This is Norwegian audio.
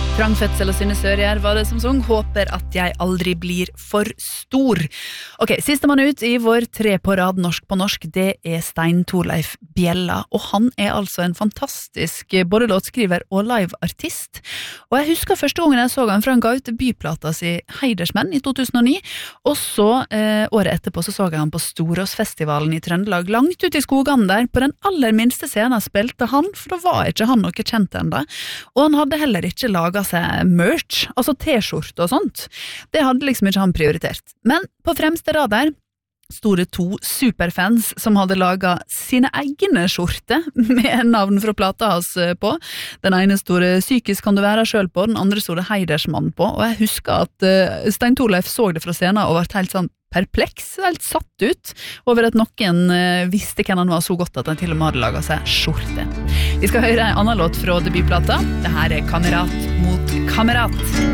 Trang Fødsel og Synne Sørgjær var det som sang Håper at jeg aldri blir for stor. Ok, siste mann ut i vår 3 på rad norsk på norsk, det Stein Torleif Bjella, og han altså en fantastisk både låtskriver og liveartist. Og jeg husker første gangen jeg så han, for han ga ut byplata si Heidersmenn i 2009, og så året etterpå så jeg han på Storåsfestivalen i Trøndelag, langt ut i skogene der, på den aller minste scenen spilte han, for da var ikke han noe kjent enda, og han hadde heller ikke laget seg merch, altså t-skjort og sånt. Det hadde liksom ikke han prioritert. Men på fremste rad der sto det 2 superfans som hadde laget sine egne skjorter med navn fra plata hans på. Den ene sto det Psykisk kan du være selv på, den andre sto det Heidersmann på, og jeg husker at Stein Torleif så det fra scenen og ble helt sånn perpleks, helt satt ut over at noen visste hvem han var så godt at han til og med hadde laget seg skjorte. Vi skal høre en annen låt fra debutplata. Det her Kamerat mot kamerat.